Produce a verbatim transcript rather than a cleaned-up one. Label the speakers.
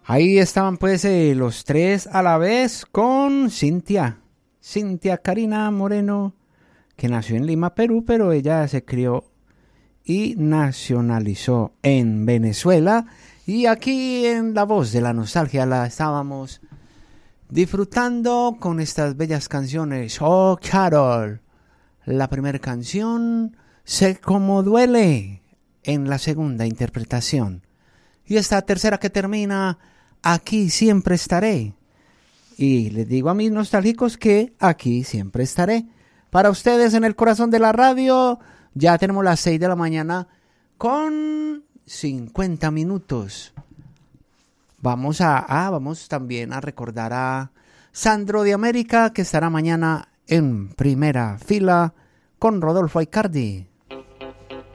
Speaker 1: Ahí estaban pues eh, los tres a la vez con Cintia. Cintia Karina Moreno, que nació en Lima, Perú, pero ella se crió y nacionalizó en Venezuela. Y aquí en La Voz de la Nostalgia la estábamos disfrutando con estas bellas canciones. Oh, Carol. La primera canción, Sé cómo duele, en la segunda interpretación. Y esta tercera que termina, Aquí siempre estaré. Y les digo a mis nostálgicos que aquí siempre estaré. Para ustedes en el corazón de la radio, ya tenemos las seis de la mañana con cincuenta minutos. Vamos a, ah, vamos también a recordar a Sandro de América, que estará mañana en primera fila con Rodolfo Aicardi.